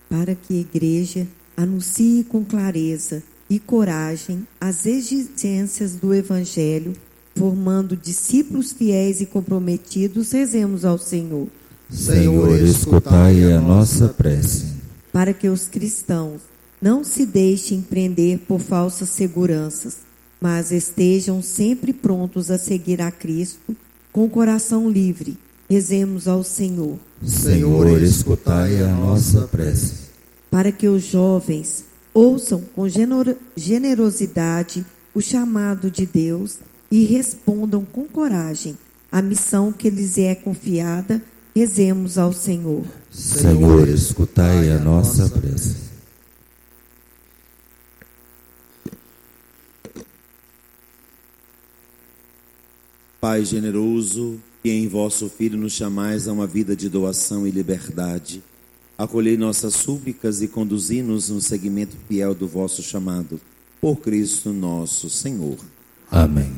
para que a Igreja anuncie com clareza e coragem as exigências do Evangelho, formando discípulos fiéis e comprometidos. Rezemos ao Senhor. Senhor, escutai a nossa prece. Para que os cristãos não se deixem prender por falsas seguranças, mas estejam sempre prontos a seguir a Cristo com o coração livre. Rezemos ao Senhor. Senhor, escutai a nossa prece. Para que os jovens ouçam com generosidade o chamado de Deus e respondam com coragem à missão que lhes é confiada. Rezemos ao Senhor. Senhor, escutai a nossa prece. Pai generoso, que em vosso Filho nos chamais a uma vida de doação e liberdade, acolhei nossas súplicas e conduzi-nos no seguimento fiel do vosso chamado, por Cristo nosso Senhor. Amém.